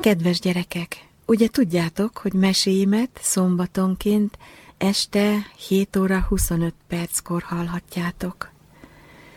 Kedves gyerekek, ugye tudjátok, hogy meséimet szombatonként este 7 óra 25 perckor hallhatjátok.